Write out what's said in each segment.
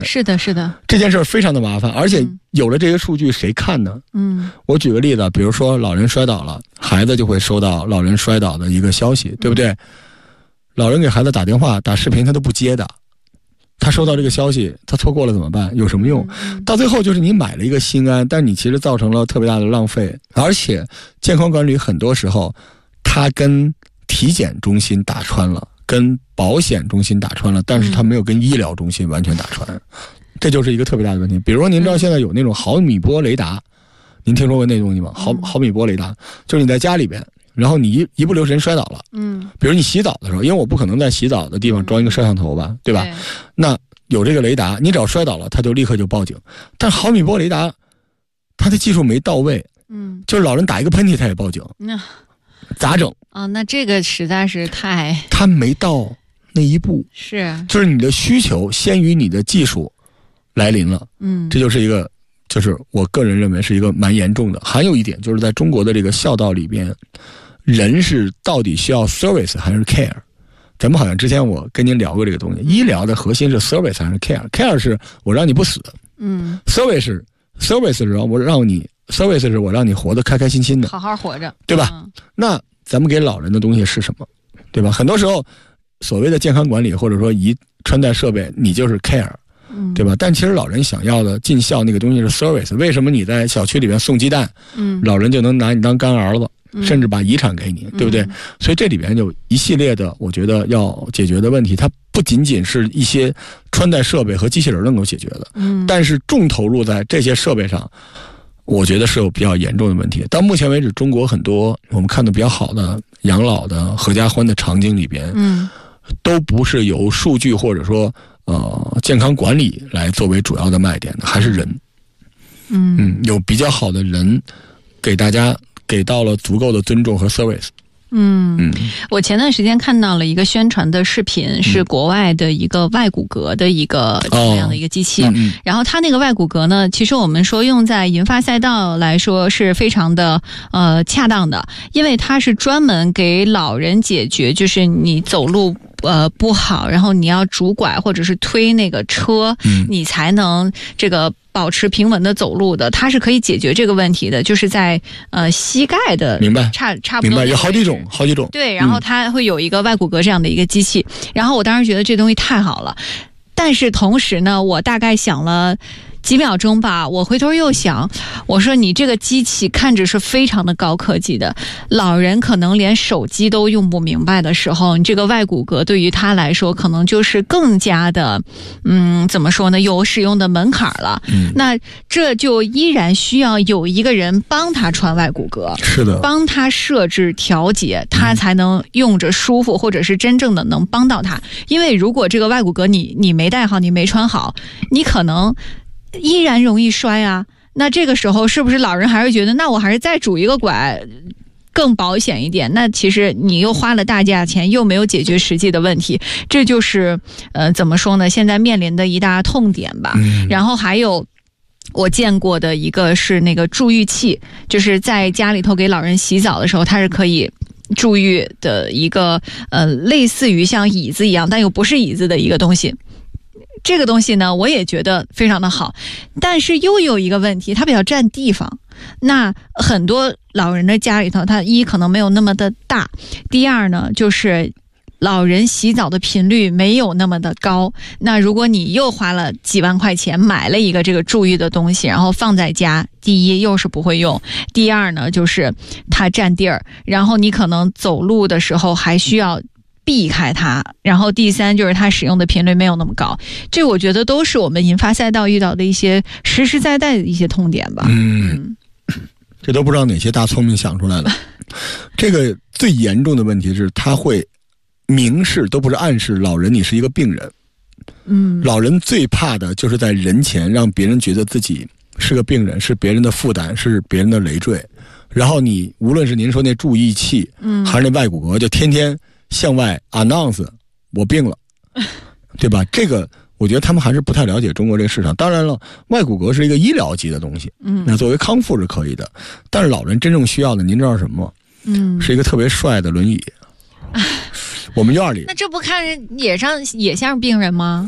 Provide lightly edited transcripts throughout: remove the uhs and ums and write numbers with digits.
是的，是的， 这件事非常的麻烦，而且有了这些数据谁看呢？我举个例子，比如说老人摔倒了，孩子就会收到老人摔倒的一个消息，对不对？老人给孩子打电话打视频他都不接的，他收到这个消息他错过了怎么办？有什么用？到最后就是你买了一个心安，但你其实造成了特别大的浪费。而且健康管理很多时候它跟体检中心打穿了，跟保险中心打穿了，但是它没有跟医疗中心完全打穿，这就是一个特别大的问题。比如说您知道现在有那种毫米波雷达，您听说过那东西吗？毫米波雷达就是你在家里边，然后你一不留神摔倒了，比如你洗澡的时候，因为我不可能在洗澡的地方装一个摄像头吧，对吧？那有这个雷达，你只要摔倒了，它就立刻就报警。但毫米波雷达它的技术没到位，就是老人打一个喷嚏它也报警，咋整啊？那这个实在是他没到那一步，就是你的需求先于你的技术来临了，这就是一个，就是我个人认为是一个蛮严重的。还有一点就是在中国的这个孝道里边，人是到底需要 service 还是 care？ 咱们好像之前我跟您聊过这个东西，医疗的核心是 service 还是 care？care 是我让你不死，service 是我让你。service 是我让你活得开开心心的， 好好活着， 对吧？那咱们给老人的东西是什么，对吧？很多时候所谓的健康管理或者说穿戴设备，你就是 care，对吧？但其实老人想要的尽孝那个东西是 service。为什么你在小区里面送鸡蛋，老人就能拿你当干儿子，甚至把遗产给你，对不对？所以这里边有一系列的我觉得要解决的问题，它不仅仅是一些穿戴设备和机器人能够解决的，但是重投入在这些设备上，我觉得是有比较严重的问题。到目前为止，中国很多我们看的比较好的养老的合家欢的场景里边，都不是由数据或者说健康管理来作为主要的卖点的，还是人。有比较好的人给大家给到了足够的尊重和 service。 我前段时间看到了一个宣传的视频，是国外的一个外骨骼的一个这样的一个机器，然后它那个外骨骼呢，其实我们说用在银发赛道来说是非常的恰当的，因为它是专门给老人解决，就是你走路不好，然后你要拄拐或者是推那个车，你才能这个保持平稳的走路的，它是可以解决这个问题的，就是在膝盖的明白差不多明白，有好几种对，然后它会有一个外骨骼这样的一个机器，然后我当时觉得这东西太好了，但是同时呢，我大概想了几秒钟吧，我回头又想，我说你这个机器看着是非常的高科技的，老人可能连手机都用不明白的时候，你这个外骨骼对于他来说可能就是更加的怎么说呢，有使用的门槛了。那这就依然需要有一个人帮他穿外骨骼， 是的， 帮他设置调节，他才能用着舒服，或者是真正的能帮到他。因为如果这个外骨骼你没戴好，你没穿好，你可能依然容易摔啊。那这个时候是不是老人还是觉得，那我还是再拄一个拐更保险一点？那其实你又花了大价钱，又没有解决实际的问题，这就是怎么说呢，现在面临的一大痛点吧。然后还有我见过的一个是那个助浴器，就是在家里头给老人洗澡的时候，它是可以助浴的一个类似于像椅子一样但又不是椅子的一个东西。这个东西呢，我也觉得非常的好，但是又有一个问题，它比较占地方。那很多老人的家里头，它一可能没有那么的大，第二呢，就是老人洗澡的频率没有那么的高。那如果你又花了几万块钱买了一个这个助浴的东西，然后放在家，第一又是不会用，第二呢就是它占地儿，然后你可能走路的时候还需要避开它，然后第三就是它使用的频率没有那么高。这我觉得都是我们银发赛道遇到的一些实实在在的一些痛点吧。 这都不知道哪些大聪明想出来的。这个最严重的问题是，他会明示都不是暗示老人你是一个病人。老人最怕的就是在人前让别人觉得自己是个病人，是别人的负担，是别人的累赘。然后你无论是您说那注意器，还是那外骨骼，就天天向外 announce 我病了，对吧？这个我觉得他们还是不太了解中国这个市场。当然了，外骨骼是一个医疗级的东西，那作为康复是可以的。但是老人真正需要的，您知道什么吗？是一个特别帅的轮椅。我们院里， 那这不看着也像病人吗？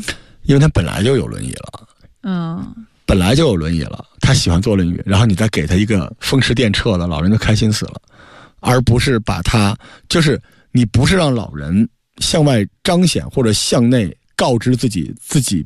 因为他本来就有轮椅了，本来就有轮椅了，他喜欢坐轮椅，然后你再给他一个风驰电掣的，老人就开心死了，而不是把他，就是你不是让老人向外彰显或者向内告知自己